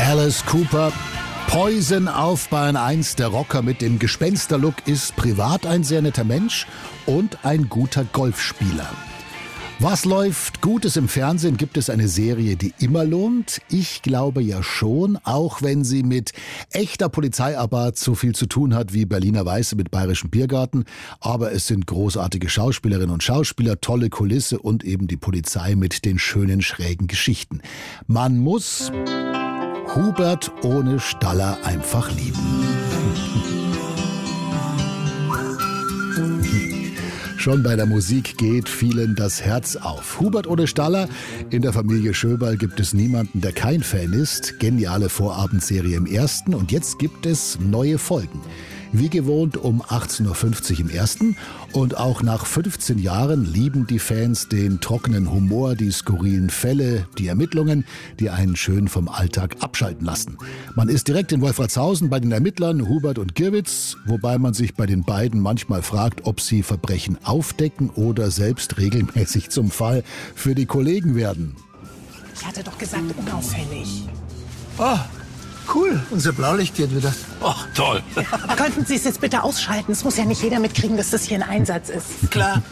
Alice Cooper. Poison auf Bayern 1. Der Rocker mit dem Gespensterlook ist privat ein sehr netter Mensch und ein guter Golfspieler. Was läuft Gutes im Fernsehen? Gibt es eine Serie, die immer lohnt? Ich glaube ja schon, auch wenn sie mit echter Polizeiarbeit so viel zu tun hat wie Berliner Weiße mit Bayerischem Biergarten. Aber es sind großartige Schauspielerinnen und Schauspieler, tolle Kulisse und eben die Polizei mit den schönen, schrägen Geschichten. Man muss Hubert ohne Staller einfach lieben. Schon bei der Musik geht vielen das Herz auf. Hubert ohne Staller, in der Familie Schöberl gibt es niemanden, der kein Fan ist. Geniale Vorabendserie im Ersten und jetzt gibt es neue Folgen. Wie gewohnt um 18.50 Uhr im Ersten und auch nach 15 Jahren lieben die Fans den trockenen Humor, die skurrilen Fälle, die Ermittlungen, die einen schön vom Alltag abschalten lassen. Man ist direkt in Wolfratshausen bei den Ermittlern Hubert und Girwitz, wobei man sich bei den beiden manchmal fragt, ob sie Verbrechen aufdecken oder selbst regelmäßig zum Fall für die Kollegen werden. Ich hatte doch gesagt, unauffällig. Oh, cool. Unser Blaulicht geht wieder. Oh, toll. Könnten Sie es jetzt bitte ausschalten? Es muss ja nicht jeder mitkriegen, dass das hier ein Einsatz ist. Klar.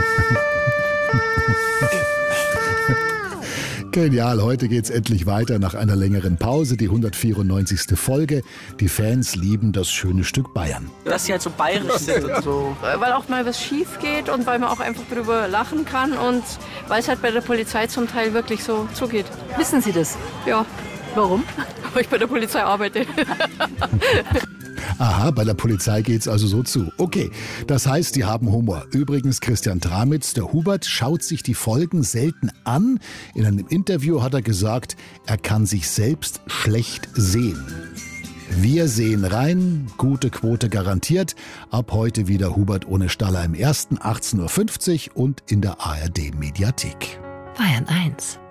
Genial, heute geht's endlich weiter nach einer längeren Pause, die 194. Folge. Die Fans lieben das schöne Stück Bayern. Dass sie halt so bayerisch sind und so. Weil auch mal was schief geht und weil man auch einfach drüber lachen kann und weil es halt bei der Polizei zum Teil wirklich so zugeht. Wissen Sie das? Ja. Warum? Weil ich bei der Polizei arbeite. Aha, bei der Polizei geht's also so zu. Okay, das heißt, die haben Humor. Übrigens, Christian Tramitz, der Hubert, schaut sich die Folgen selten an. In einem Interview hat er gesagt, er kann sich selbst schlecht sehen. Wir sehen rein, gute Quote garantiert. Ab heute wieder Hubert ohne Staller im Ersten, 18.50 Uhr und in der ARD-Mediathek. Bayern 1